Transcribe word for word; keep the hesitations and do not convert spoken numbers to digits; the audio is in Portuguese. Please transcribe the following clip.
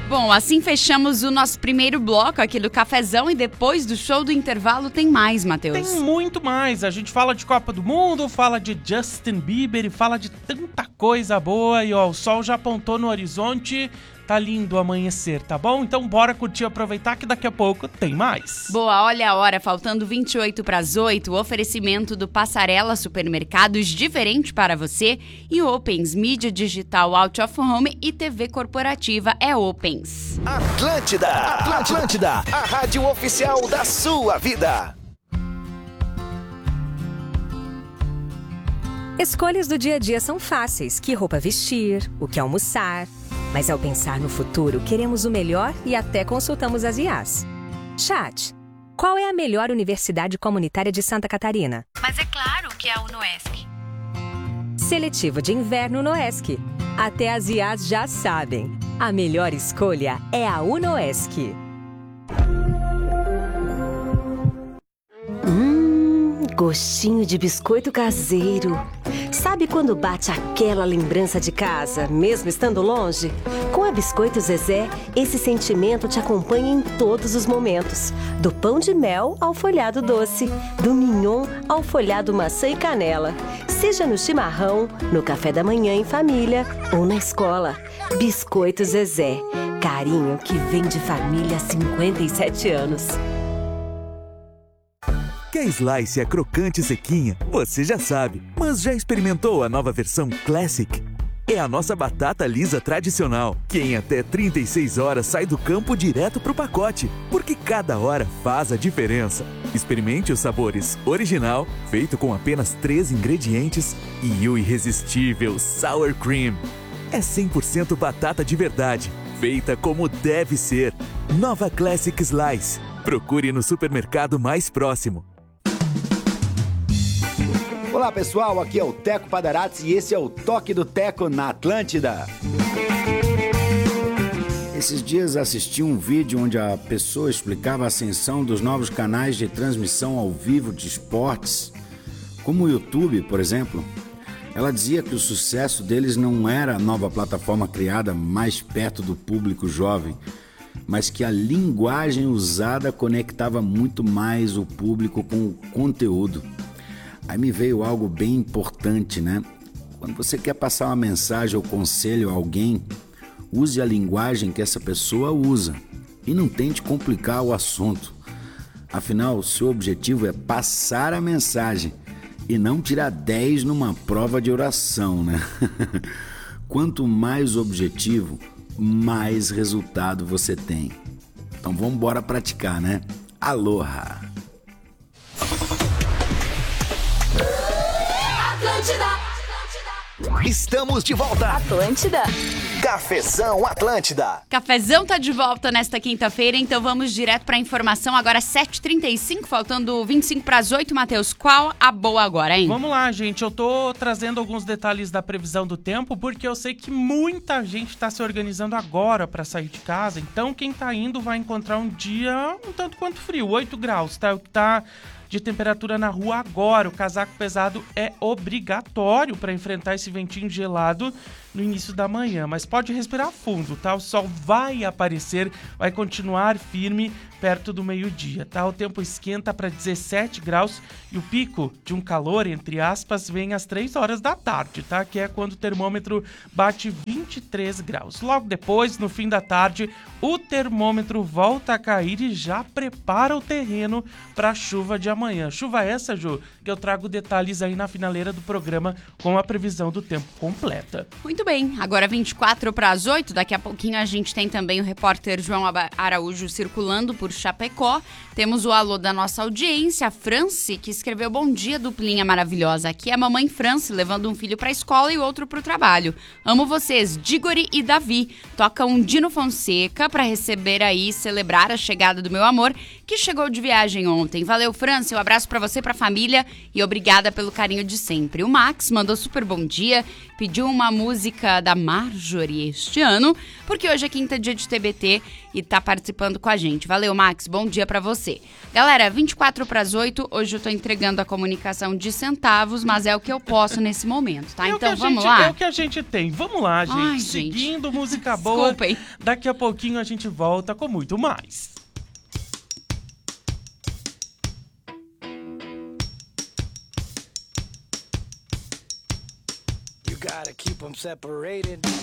Bom, assim fechamos o nosso primeiro bloco aqui do Cafezão e depois do show do intervalo tem mais, Matheus. Tem muito mais. A gente fala de Copa do Mundo, fala de Justin Bieber e fala de tanta coisa boa. E ó, o sol já apontou no horizonte. Tá lindo o amanhecer, tá bom? Então bora curtir e aproveitar que daqui a pouco tem mais. Boa, olha a hora, faltando vinte e oito para as oito, o oferecimento do Passarela Supermercados diferente para você e Opens, mídia digital out of home e T V corporativa é Opens. Atlântida, Atlântida, Atlântida, a rádio oficial da sua vida. Escolhas do dia a dia são fáceis, que roupa vestir, o que almoçar. Mas ao pensar no futuro, queremos o melhor e até consultamos as I As. Chat, qual é a melhor universidade comunitária de Santa Catarina? Mas é claro que é a UNOESC. Seletivo de inverno UNOESC. Até as I As já sabem. A melhor escolha é a UNOESC. Hum, gostinho de biscoito caseiro. Sabe quando bate aquela lembrança de casa, mesmo estando longe? Com a Biscoito Zezé, esse sentimento te acompanha em todos os momentos. Do pão de mel ao folhado doce, do mignon ao folhado maçã e canela. Seja no chimarrão, no café da manhã em família ou na escola. Biscoito Zezé, carinho que vem de família há cinquenta e sete anos. Que a Slice é crocante e sequinha, você já sabe. Mas já experimentou a nova versão Classic? É a nossa batata lisa tradicional, que em até trinta e seis horas sai do campo direto pro pacote, porque cada hora faz a diferença. Experimente os sabores original, feito com apenas três ingredientes, e o irresistível Sour Cream. É cem por cento batata de verdade, feita como deve ser. Nova Classic Slice. Procure no supermercado mais próximo. Olá pessoal, aqui é o Teco Padarates e esse é o Toque do Teco na Atlântida. Esses dias assisti um vídeo onde a pessoa explicava a ascensão dos novos canais de transmissão ao vivo de esportes, como o YouTube, por exemplo. Ela dizia que o sucesso deles não era a nova plataforma criada mais perto do público jovem, mas que a linguagem usada conectava muito mais o público com o conteúdo. Aí me veio algo bem importante, né? Quando você quer passar uma mensagem ou conselho a alguém, use a linguagem que essa pessoa usa e não tente complicar o assunto. Afinal, seu objetivo é passar a mensagem e não tirar dez numa prova de oração, né? Quanto mais objetivo, mais resultado você tem. Então vamos embora praticar, né? Aloha! Estamos de volta. Atlântida. Cafezão Atlântida. Cafezão tá de volta nesta quinta-feira, então vamos direto pra informação. Agora sete e trinta e cinco, faltando vinte e cinco para as oito, Matheus. Qual a boa agora, hein? Vamos lá, gente. Eu tô trazendo alguns detalhes da previsão do tempo, porque eu sei que muita gente tá se organizando agora pra sair de casa. Então, quem tá indo vai encontrar um dia um tanto quanto frio, oito graus, tá? O que tá de temperatura na rua agora. O casaco pesado é obrigatório para enfrentar esse ventinho gelado no início da manhã, mas pode respirar fundo, tá? O sol vai aparecer, vai continuar firme perto do meio-dia, tá? O tempo esquenta para dezessete graus e o pico de um calor, entre aspas, vem às três horas da tarde, tá? Que é quando o termômetro bate vinte e três graus. Logo depois, no fim da tarde, o termômetro volta a cair e já prepara o terreno para a chuva de amanhã. Chuva essa, Ju, que eu trago detalhes aí na finaleira do programa com a previsão do tempo completa. Muito bem, agora vinte e quatro para as oito, daqui a pouquinho a gente tem também o repórter João Araújo circulando por Chapecó. Temos o alô da nossa audiência, a Franci, que escreveu: bom dia, duplinha maravilhosa. Aqui é a mamãe Franci, levando um filho para a escola e outro para o trabalho. Amo vocês, Digori e Davi. Toca um Dino Fonseca para receber aí, celebrar a chegada do meu amor, que chegou de viagem ontem. Valeu, França, um abraço pra você, pra família e obrigada pelo carinho de sempre. O Max mandou super bom dia, pediu uma música da Marjorie este ano, porque hoje é quinta dia de T B T e tá participando com a gente. Valeu, Max, bom dia pra você. Galera, vinte e quatro para as oito, hoje eu tô entregando a comunicação de centavos, mas é o que eu posso nesse momento, tá? É então vamos gente, lá? É o que a gente tem. Vamos lá, gente. Ai, Seguindo gente. música boa. Desculpem. Daqui a pouquinho a gente volta com muito mais. You gotta keep them separated.